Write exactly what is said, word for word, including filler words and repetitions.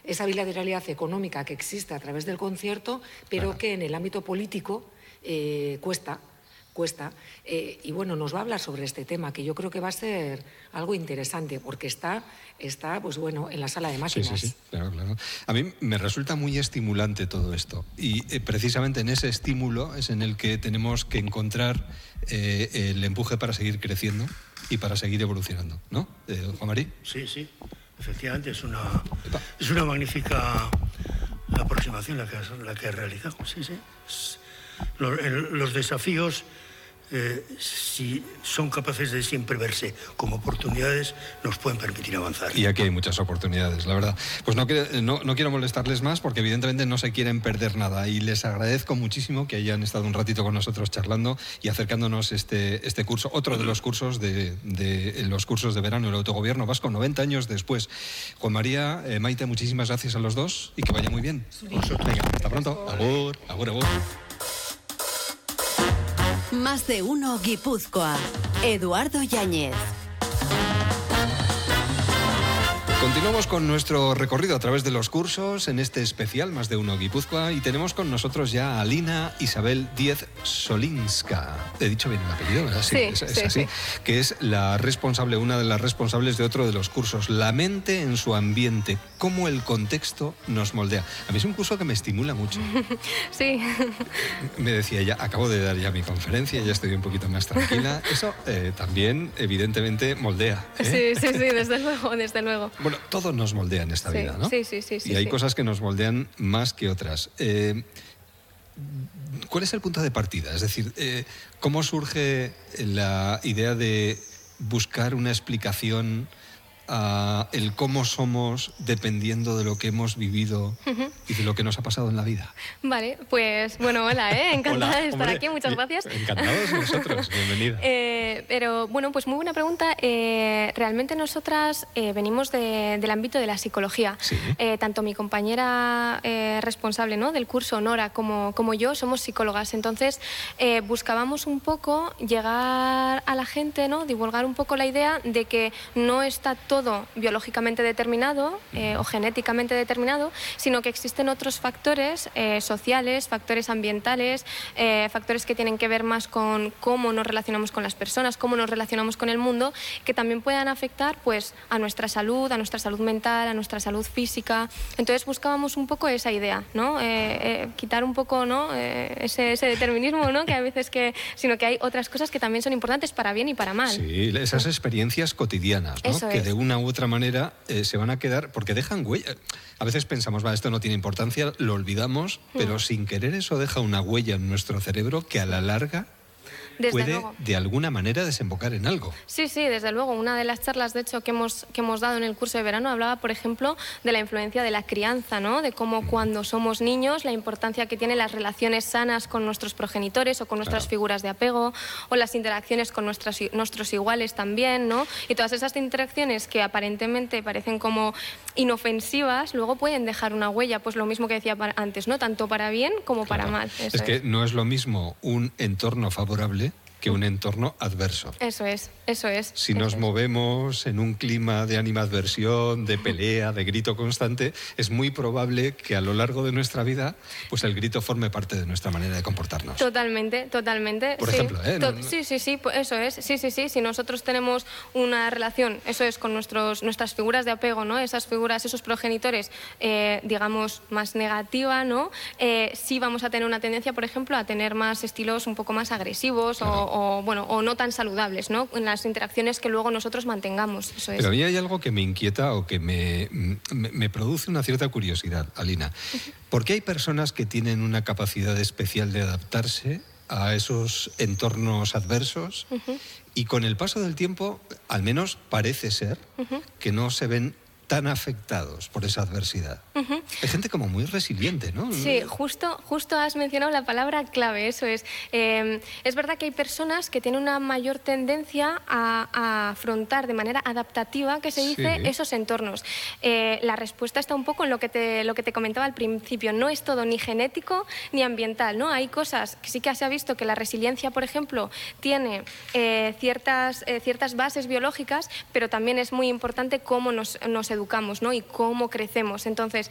esa bilateralidad económica que existe a través del concierto, pero claro, que en el ámbito político eh, cuesta. cuesta. Eh, y bueno, nos va a hablar sobre este tema, que yo creo que va a ser algo interesante, porque está, está pues bueno, en la sala de máquinas. Sí, sí, sí, claro, claro. A mí me resulta muy estimulante todo esto. Y eh, precisamente en ese estímulo es en el que tenemos que encontrar eh, el empuje para seguir creciendo y para seguir evolucionando, ¿no? Eh, Juan Marí. Sí, sí, efectivamente, es una, es una magnífica aproximación la que has, la que has realizado. Sí, sí. Es, los, los desafíos, eh, si son capaces de siempre verse como oportunidades, nos pueden permitir avanzar. Y aquí hay muchas oportunidades, la verdad. Pues no, no, no quiero molestarles más porque evidentemente no se quieren perder nada y les agradezco muchísimo que hayan estado un ratito con nosotros charlando y acercándonos este, este curso, otro de los cursos de, de los cursos de verano del autogobierno vasco, noventa años después. Juan María, eh, Maite, muchísimas gracias a los dos y que vaya muy bien. Venga, hasta pronto. Agur, agur, agur. Más de uno Guipúzcoa. Eduardo Yáñez. Continuamos con nuestro recorrido a través de los cursos en este especial Más de uno Guipúzcoa y tenemos con nosotros ya a Alina Isabel Díez Solinska. He dicho bien el apellido, ¿verdad? Sí, sí, es, es sí, así. Sí. Que es la responsable, una de las responsables de otro de los cursos, La mente en su ambiente, cómo el contexto nos moldea. A mí es un curso que me estimula mucho. Sí. Me decía ella, acabo de dar ya mi conferencia, ya estoy un poquito más tranquila. Eso eh, también, evidentemente, moldea, ¿eh? Sí, sí, sí, desde luego, desde luego. Bueno, todo nos moldea en esta sí, vida, ¿no? Sí, sí, sí. sí y hay sí. cosas que nos moldean más que otras. Eh, ¿Cuál es el punto de partida? Es decir, eh, ¿cómo surge la idea de buscar una explicación a el cómo somos dependiendo de lo que hemos vivido uh-huh. y de lo que nos ha pasado en la vida? Vale, pues bueno, hola, ¿eh? encantada hola, de estar hombre, aquí, muchas gracias. Encantados nosotros, bienvenida. Eh, pero bueno, pues muy buena pregunta. Eh, realmente nosotras eh, venimos de, del ámbito de la psicología. Sí. Eh, tanto mi compañera eh, responsable, ¿no?, del curso, Nora, como, como yo, somos psicólogas. Entonces eh, buscábamos un poco llegar a la gente, ¿no?, divulgar un poco la idea de que no está todo biológicamente determinado eh, o genéticamente determinado, sino que existen otros factores eh, sociales, factores ambientales, eh, factores que tienen que ver más con cómo nos relacionamos con las personas, cómo nos relacionamos con el mundo, que también puedan afectar pues a nuestra salud, a nuestra salud mental, a nuestra salud física. Entonces buscábamos un poco esa idea, ¿no? Eh, eh, quitar un poco, ¿no?, eh, ese, ese determinismo, ¿no?, que a veces que, sino que hay otras cosas que también son importantes para bien y para mal. Sí, esas experiencias cotidianas, ¿no?, Eso que es. de una u otra manera eh, se van a quedar, porque dejan huella. A veces pensamos, va, esto no tiene importancia, lo olvidamos, mm. pero sin querer eso deja una huella en nuestro cerebro que a la larga Desde puede luego. de alguna manera desembocar en algo. Sí, sí, desde luego. Una de las charlas, de hecho, que hemos, que hemos dado en el curso de verano hablaba, por ejemplo, de la influencia de la crianza, ¿no?, de cómo cuando somos niños la importancia que tienen las relaciones sanas con nuestros progenitores o con nuestras claro. figuras de apego, o las interacciones con nuestras, nuestros iguales también, ¿no? Y todas esas interacciones que aparentemente parecen como inofensivas, luego pueden dejar una huella, pues lo mismo que decía antes, ¿no?, tanto para bien como Claro. para mal. Eso es que es. no es lo mismo un entorno favorable que un entorno adverso. Eso es, eso es. Si eso nos es. movemos en un clima de animadversión, de pelea, de grito constante, es muy probable que a lo largo de nuestra vida pues el grito forme parte de nuestra manera de comportarnos. Totalmente, totalmente. Por sí. ejemplo, ¿eh? To- No, no. Sí, sí, sí, pues eso es. Sí, sí, sí. Si nosotros tenemos una relación, eso es, con nuestros, nuestras figuras de apego, ¿no?, esas figuras, esos progenitores, eh, digamos, más negativa, ¿no?, eh, sí vamos a tener una tendencia, por ejemplo, a tener más estilos un poco más agresivos, claro. o O, bueno, o no tan saludables, ¿no?, en las interacciones que luego nosotros mantengamos. Eso es. Pero a mí hay algo que me inquieta o que me, me, me produce una cierta curiosidad, Alina. ¿Por qué hay personas que tienen una capacidad especial de adaptarse a esos entornos adversos uh-huh. y con el paso del tiempo, al menos parece ser, uh-huh. que no se ven tan afectados por esa adversidad? Uh-huh. Hay gente como muy resiliente, ¿no? Sí, justo, justo has mencionado la palabra clave, eso es. Eh, es verdad que hay personas que tienen una mayor tendencia a, a afrontar de manera adaptativa, que se dice, sí. esos entornos. Eh, la respuesta está un poco en lo que, te, lo que te comentaba al principio. No es todo ni genético ni ambiental, ¿no? Hay cosas que sí que se ha visto que la resiliencia, por ejemplo, tiene eh, ciertas, eh, ciertas bases biológicas, pero también es muy importante cómo nos, nos educamos, ¿no?, y cómo crecemos. Entonces,